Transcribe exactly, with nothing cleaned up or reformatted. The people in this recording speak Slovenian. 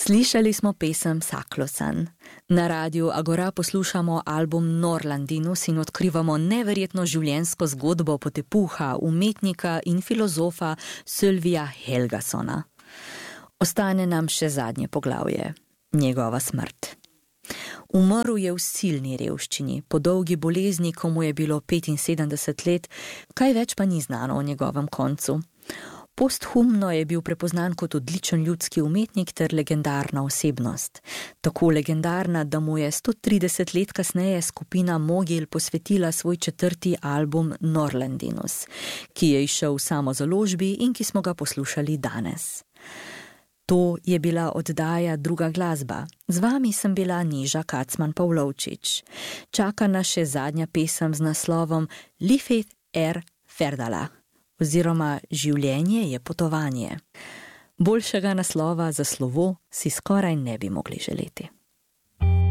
Slišali smo pesem Saklosan. Na radiju Agora poslušamo album Norlandinus in odkrivamo neverjetno življenjsko zgodbo potepuha, umetnika in filozofa Sölvija Helgasona. Ostane nam še zadnje poglavje, njegova smrt. Umrl je v silni revščini, po dolgi bolezni, ko mu je bilo petinsedemdeset let, kaj več pa ni znano o njegovem koncu. Posthumno je bil prepoznan kot odličen ljudski umetnik ter legendarna osebnost. Tako legendarna, da mu je sto trideset let kasneje skupina Mogil posvetila svoj četrti album Norlandinus, ki je izšel v samozaložbi in ki smo ga poslušali danes. To je bila oddaja Druga glasba. Z vami sem bila Neža Kacman Pavlovčič. Čaka nas še zadnja pesem z naslovom Livet er ferdalag, oziroma Življenje je potovanje. Boljšega naslova za slovo si skoraj ne bi mogli želeti.